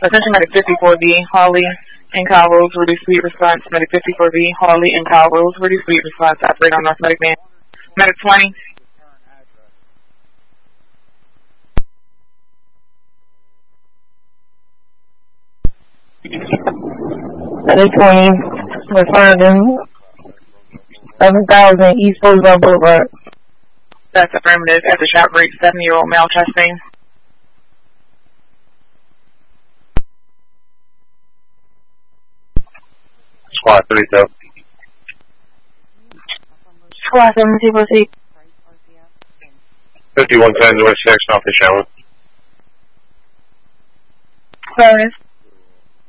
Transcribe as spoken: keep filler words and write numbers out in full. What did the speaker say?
Attention Medic fifty-four B, Harley and Kyle Rose, ready suite response. Medic fifty-four B, Harley and Kyle Rose, ready suite response. Operate on North Medic Man. Medic twenty. Medic twenty, responding seven thousand East Roosevelt Boulevard. That's affirmative. At the shop break, seven-year-old male chest pain. Squad thirty-two. Squad seventy proceed. fifty-one ten North six, off the shower. Clarence.